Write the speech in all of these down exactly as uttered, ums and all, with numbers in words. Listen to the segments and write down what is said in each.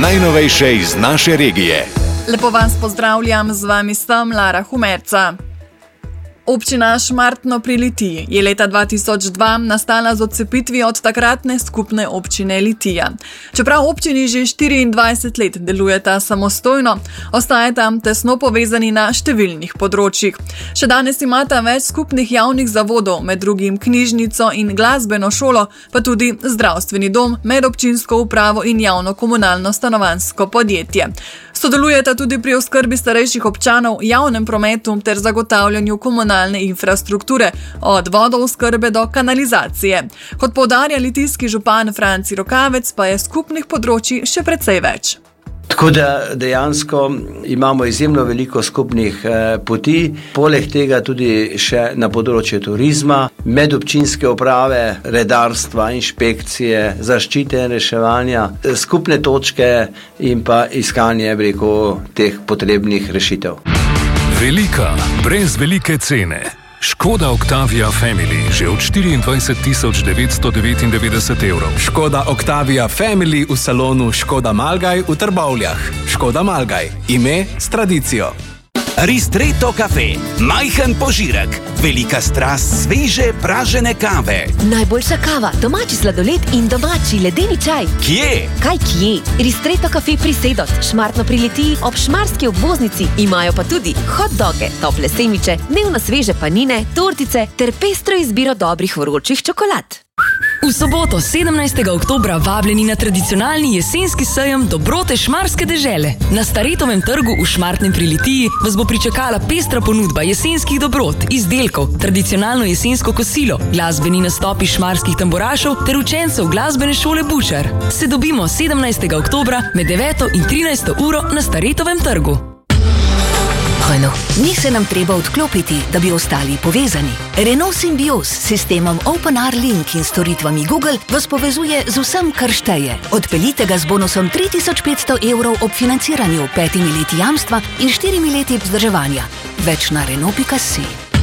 najnovejše iz naše regije. Lepo vas pozdravljam, z vami sem Lara Humerca. Občina Šmartno pri Litiji je leta dva tisoč dva nastala z odcepitvijo od takratne skupne občine Litija. Čeprav občini že štiriindvajset let delujeta samostojno, ostajata tesno povezani na številnih področjih. Še danes imata več skupnih javnih zavodov, med drugim knjižnico in glasbeno šolo, pa tudi zdravstveni dom, medobčinsko upravo in javno komunalno stanovanjsko podjetje. Sodelujeta tudi pri oskrbi starejših občanov, javnem prometu ter zagotavljanju komunalne infrastrukture, od vodooskrbe do kanalizacije. Kot poudarja litijski župan Franci Rokavec, pa je skupnih področji še precej več. Tako da dejansko imamo izjemno veliko skupnih eh, poti, poleg tega tudi še na področju turizma, medobčinske uprave, redarstva, inšpekcije, zaščite in reševanja, skupne točke in pa iskanje, bi rekel, teh potrebnih rešitev. Velika, brez velike cene. Škoda Octavia Family že od štiriindvajset tisoč devetsto devetindevetdeset evrov. Škoda Octavia Family v salonu Škoda Malgaj v Trbovljah. Škoda Malgaj. Ime s tradicijo. Ristretto kafe, majhen požirek, velika strast sveže pražene kave. Najboljša kava, domači sladoled in domači ledeni čaj. Kje? Kaj kje? Ristretto kafe pri Sedot, Šmartno pri Litiji, ob šmarski obvoznici. Imajo pa tudi hot doge, tople semiče, dnevno sveže panine, tortice ter pestro izbiro dobrih vročih čokolad. V soboto, sedemnajstega oktobra, vabljeni na tradicionalni jesenski sejem dobrote šmarske dežele. Na Staretovem trgu v Šmartnem pri Litiji vas bo pričakala pestra ponudba jesenskih dobrot, izdelkov, tradicionalno jesensko kosilo, glasbeni nastopi šmarskih tamburašev ter učencev glasbene šole Bučar. Se dobimo sedemnajstega oktobra med deveto in trinajsto uro na Staretovem trgu. Renault, ni se nam treba odklopiti, da bi ostali povezani. Renault Symbios s sistemom OpenR Link in storitvami Google vas povezuje z vsem, kar šteje. Odpeljite ga z bonusom tri tisoč petsto evrov ob financiranju, petimi leti jamstva in štirimi leti vzdrževanja. Več na Renault pika si.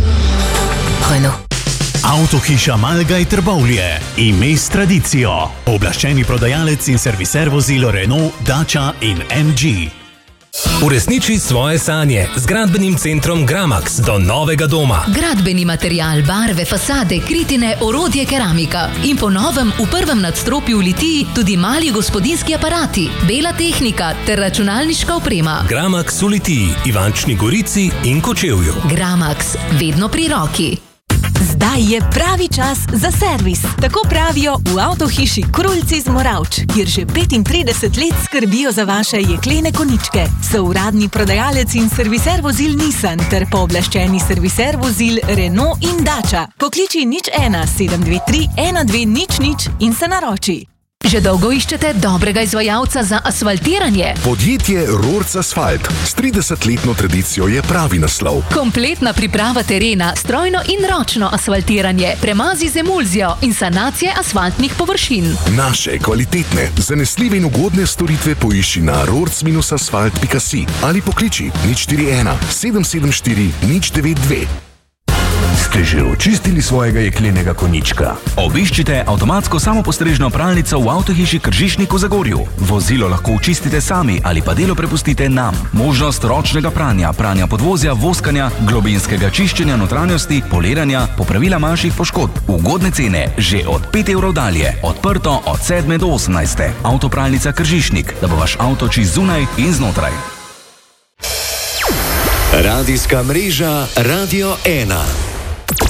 Renault. Avtohiša Malgaj Trbovlje. Ime s tradicijo. Oblaščeni prodajalec in serviser vozil Renault, Dacia in M G. Uresniči svoje sanje z gradbenim centrom Gramax do novega doma. Gradbeni material, barve, fasade, kritine, orodje, keramika. In po novem v prvem nadstropju v Litiji tudi mali gospodinjski aparati, bela tehnika ter računalniška oprema. Gramax v Litiji, Ivančni Gorici in Kočevju. Gramax, vedno pri roki. Zdaj je pravi čas za servis. Tako pravijo v avtohiši Krulci z Moravč, kjer že petintrideset let skrbijo za vaše jeklene koničke. So uradni prodajalec in serviser vozil Nissan ter pooblaščeni serviser vozil Renault in Dacia. Pokliči nič ena sedem dve tri ena dve nič nič in se naroči. Že dolgo iščete dobrega izvajalca za asfaltiranje? Podjetje Rorc Asfalt s tridesetletno tradicijo je pravi naslov. Kompletna priprava terena, strojno in ročno asfaltiranje, premazi z emulzijo in sanacije asfaltnih površin. Naše kvalitetne, zanesljive in ugodne storitve poišči na rorc asfalt pika si ali pokliči nič štiri ena sedem sedem štiri nič devet dve. Ste že očistili svojega jeklenega konjička? Obiščite avtomatsko samopostrežno pralnico v avtohiši Kržišnik v Zagorju. Vozilo lahko očistite sami ali pa delo prepustite nam. Možnost ročnega pranja, pranja podvozja, voskanja, globinskega čiščenja notranjosti, poliranja, popravila manjših poškodb. Ugodne cene že od pet evrov dalje. Odprto od sedme do osemnajste. Avtopralnica Kržišnik, da bo vaš avto čist zunaj in znotraj. Radijska mreža Radio ena.